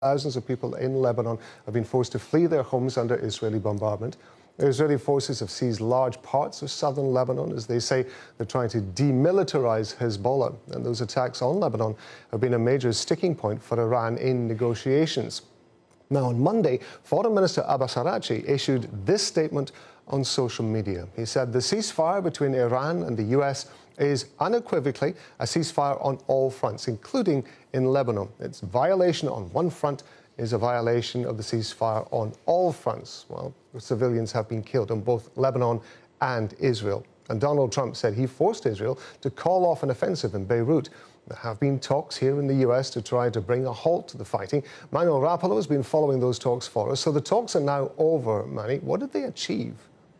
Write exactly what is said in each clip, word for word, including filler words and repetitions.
Thousands of people in Lebanon have been forced to flee their homes under Israeli bombardment. The Israeli forces have seized large parts of southern Lebanon. As they say, they're trying to demilitarize Hezbollah. And those attacks on Lebanon have been a major sticking point for Iran in negotiations. Now, on Monday, Foreign Minister Abbas Araghchi issued this statement on social media. He said the ceasefire between Iran and the U S is unequivocally a ceasefire on all fronts, including in Lebanon. Its violation on one front is a violation of the ceasefire on all fronts. Well, civilians have been killed in both Lebanon and Israel. And Donald Trump said he forced Israel to call off an offensive in Beirut. There have been talks here in the U S to try to bring a halt to the fighting. Manuel Rapalo has been following those talks for us. So the talks are now over, Manny. What did they achieve?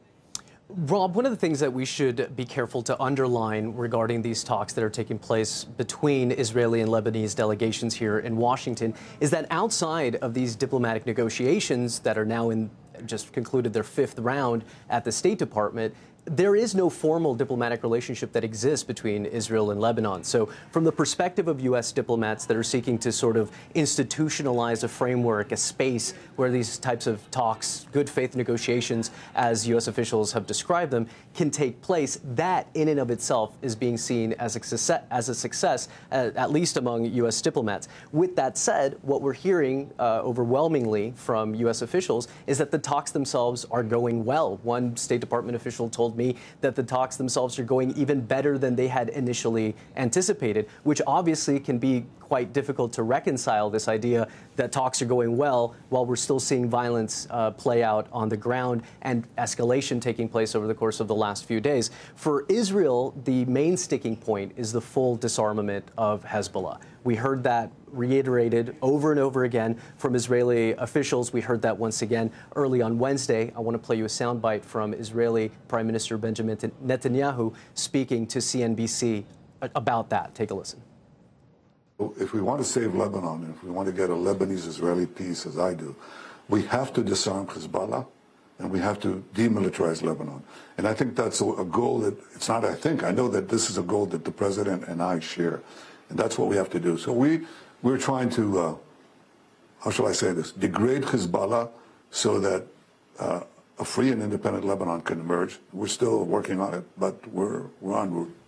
Rob, one of the things that we should be careful to underline regarding these talks that are taking place between Israeli and Lebanese delegations here in Washington is that outside of these diplomatic negotiations that are now in just concluded their fifth round at the State Department, there is no formal diplomatic relationship that exists between Israel and Lebanon. So from the perspective of U S diplomats that are seeking to sort of institutionalize a framework, a space where these types of talks, good faith negotiations, as U S officials have described them, can take place, that in and of itself is being seen as a success, as a success uh, at least among U S diplomats. With that said, what we're hearing uh, overwhelmingly from U S officials is that the talks themselves are going well. One State Department official told me that the talks themselves are going even better than they had initially anticipated, which obviously can be quite difficult to reconcile, this idea that talks are going well while we're still seeing violence uh, play out on the ground and escalation taking place over the course of the last few days. For Israel, the main sticking point is the full disarmament of Hezbollah. We heard that reiterated over and over again from Israeli officials. We heard that once again early on Wednesday. I want to play you a soundbite from Israeli Prime Minister Benjamin Netanyahu speaking to C N B C about that. Take a listen. If we want to save Lebanon, if we want to get a Lebanese-Israeli peace, as I do, we have to disarm Hezbollah and we have to demilitarize Lebanon. And I think that's a, a goal that, it's not I think, I know that this is a goal that the President and I share. And that's what we have to do. So we, we're trying to, uh, how shall I say this, degrade Hezbollah so that uh, a free and independent Lebanon can emerge. We're still working on it, but we're, we're en route.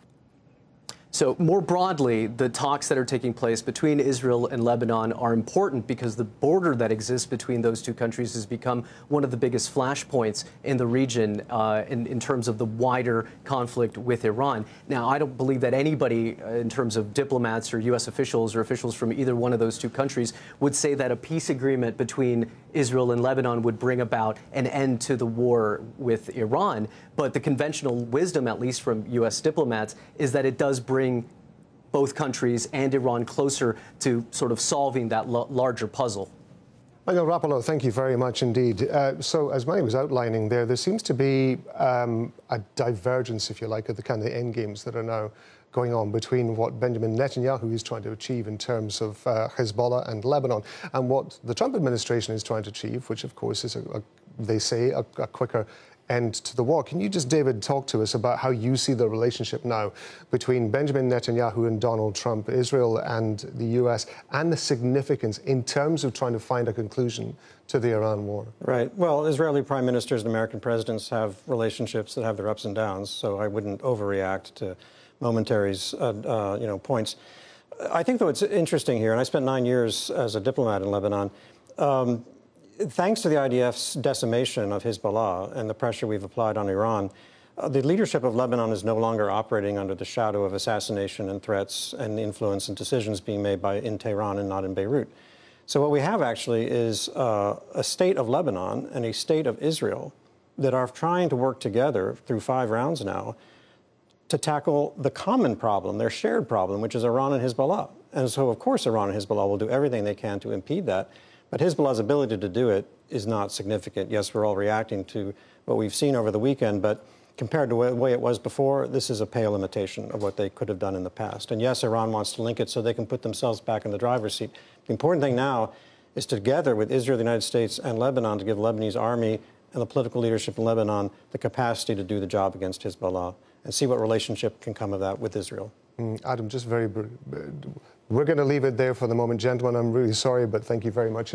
So more broadly, the talks that are taking place between Israel and Lebanon are important because the border that exists between those two countries has become one of the biggest flashpoints in the region uh, in, in terms of the wider conflict with Iran. Now, I don't believe that anybody uh, in terms of diplomats or U S officials or officials from either one of those two countries would say that a peace agreement between Israel and Lebanon would bring about an end to the war with Iran. But the conventional wisdom, at least from U S diplomats, is that it does bring both countries and Iran closer to sort of solving that larger puzzle. Manuel Rapalo, thank you very much indeed. Uh, so, as Manny was outlining there, there seems to be um, a divergence, if you like, of the kind of end games that are now going on between what Benjamin Netanyahu is trying to achieve in terms of uh, Hezbollah and Lebanon and what the Trump administration is trying to achieve, which, of course, is, a, a, they say, a, a quicker end to the war. Can you just, David, talk to us about how you see the relationship now between Benjamin Netanyahu and Donald Trump, Israel and the U S, and the significance in terms of trying to find a conclusion to the Iran war? Right. Well, Israeli prime ministers and American presidents have relationships that have their ups and downs, so I wouldn't overreact to momentary uh, uh, you know, points. I think, though, it's interesting here, and I spent nine years as a diplomat in Lebanon. Um, Thanks to the I D F's decimation of Hezbollah and the pressure we've applied on Iran, uh, the leadership of Lebanon is no longer operating under the shadow of assassination and threats and influence and decisions being made by in Tehran and not in Beirut. So what we have actually is uh, a state of Lebanon and a state of Israel that are trying to work together through five rounds now to tackle the common problem, their shared problem, which is Iran and Hezbollah. And so, of course, Iran and Hezbollah will do everything they can to impede that. But Hezbollah's ability to do it is not significant. Yes, we're all reacting to what we've seen over the weekend, but compared to the way it was before, this is a pale imitation of what they could have done in the past. And yes, Iran wants to link it so they can put themselves back in the driver's seat. The important thing now is together with Israel, the United States, and Lebanon to give the Lebanese army and the political leadership in Lebanon the capacity to do the job against Hezbollah and see what relationship can come of that with Israel. Mm, Adam, just very We're going to leave it there for the moment, gentlemen. I'm really sorry, but thank you very much.